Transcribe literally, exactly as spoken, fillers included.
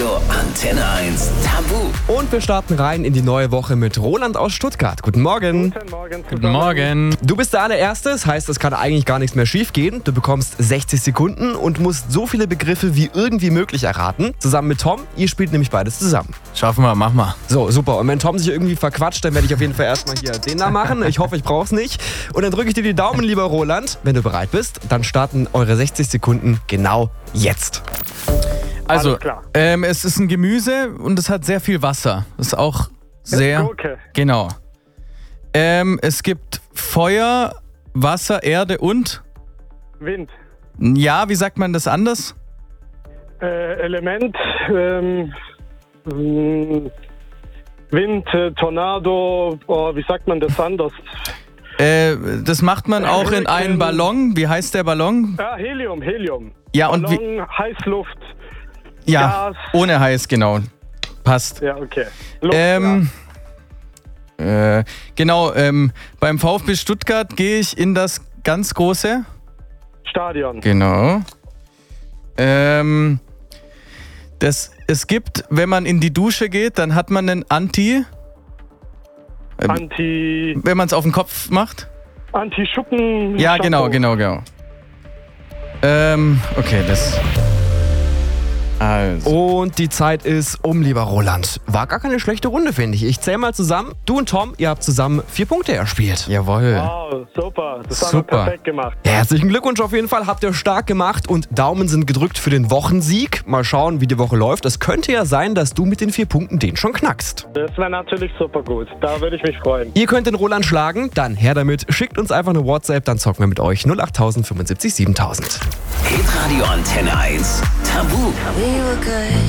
Radio Antenne eins Tabu. Und wir starten rein in die neue Woche mit Roland aus Stuttgart. Guten Morgen. Guten Morgen. Guten Morgen. Du bist der allererste, das heißt, es kann eigentlich gar nichts mehr schief gehen. Du bekommst sechzig Sekunden und musst so viele Begriffe wie irgendwie möglich erraten. Zusammen mit Tom, ihr spielt nämlich beides zusammen. Schaffen wir, mach mal. So, super. Und wenn Tom sich irgendwie verquatscht, dann werde ich auf jeden Fall erstmal hier den da machen. Ich hoffe, ich brauch's nicht. Und dann drücke ich dir die Daumen, lieber Roland. Wenn du bereit bist, dann starten eure sechzig Sekunden genau jetzt. Also, Alles klar. ähm, es ist ein Gemüse und es hat sehr viel Wasser. Das ist auch sehr... Gurke. Genau. Ähm, es gibt Feuer, Wasser, Erde und... Wind. Ja, wie sagt man das anders? Äh, Element. Ähm, mh, Wind, äh, Tornado. Oh, wie sagt man das anders? Äh, das macht man auch in einen Ballon. Wie heißt der Ballon? Ah, Helium, Helium. Ja, und wie... Ballon, Heißluft. Ja, Gas. ohne heiß, genau. Passt. Ja, okay. Luft, Ähm, äh, genau, ähm, beim VfB Stuttgart gehe ich in das ganz große. ja. Stadion. Genau. Ähm, das, es gibt, wenn man in die Dusche geht, dann hat man einen Anti, Anti. wenn man es auf den Kopf macht. Anti-Schuppen. Ja, Shampoo. genau, genau, genau. Ähm, okay, das... Also. Und die Zeit ist um, lieber Roland. War gar keine schlechte Runde, finde ich. Ich zähle mal zusammen. Du und Tom, ihr habt zusammen vier Punkte erspielt. Jawohl. Wow, super. Das haben wir Super. perfekt gemacht. Ja, herzlichen Glückwunsch auf jeden Fall. Habt ihr stark gemacht und Daumen sind gedrückt für den Wochensieg. Mal schauen, wie die Woche läuft. Es könnte ja sein, dass du mit den vier Punkten den schon knackst. Das wäre natürlich super gut. Da würde ich mich freuen. Ihr könnt den Roland schlagen, dann her damit. Schickt uns einfach eine WhatsApp, dann zocken wir mit euch null acht tausend fünfundsiebzig siebentausend. Hitradio Antenne eins Tabu. We were good,